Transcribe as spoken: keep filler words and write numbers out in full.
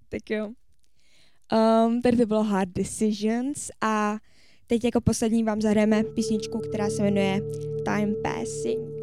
Tak jo. Um, tady to bylo Hard Decisions a teď jako poslední vám zahrajeme písničku, která se jmenuje Time Passing.